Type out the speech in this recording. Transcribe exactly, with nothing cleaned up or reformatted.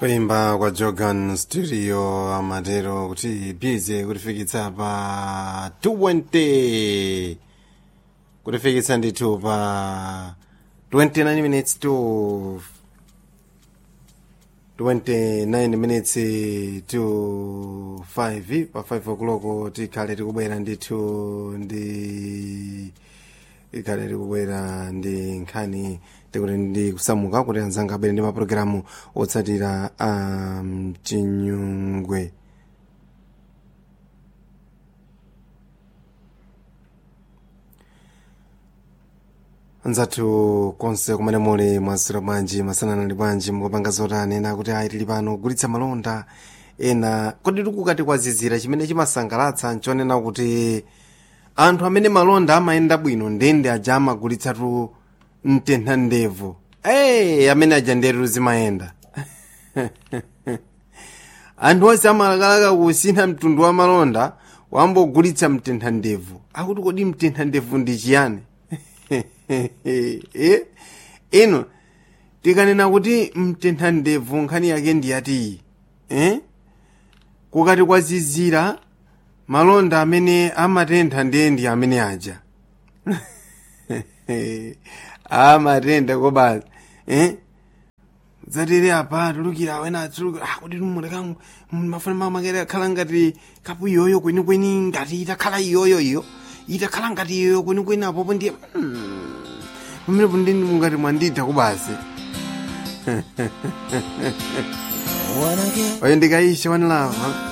kuimba kwa Jogan Studio amatero kuti bize kutifikitsa pa twenty kutifikitsa ndithu pa twenty-nine minutes to twenty-nine minutes to five pa five o'clock tikhale tikubwera ndithu ndi ikhale tikubwera ndi nkhani tikuti ndi kusamuka kuti anzanga abwere ndi mapulogalamu otsatira a mchinyungwe. Anzathu konse kumene muli mwasira bwanji masanana ndi bwanji mukupanga zotani ena kuti ayi tili pano kugulitsa malonda ena kodi tikukati kwazizira chimene chimasangalatsa nchonena kuti anthu amene malonda amayenda bwino ndende aja amagulitsatu mtentha ndevu hey, amene aja nderu zimayenda anthu onse amalakalaka kusintha mtundu wa malonda wambogulitsa mtentha ndevu akuti kodi mtentha ndevu ndi chiyani? eh? ino tikanena kuti mtentha ndevu nkhani yake ndiyati eh? kukati kwazizira malonda amene amatentha ndiye ndi amene aja amatentha kobazi eh? zatere apa tulukira awena atulukira ah kuti mumuleka mafuna mamakere akhala ngati kapu iyoyo kwenikweni ngati itakhala iyoyo iyo itakhala ngati iyoyo kwenikweni apopo ndiye pamene pundi ngati mwanditha kobazi oyo ndikaisha one love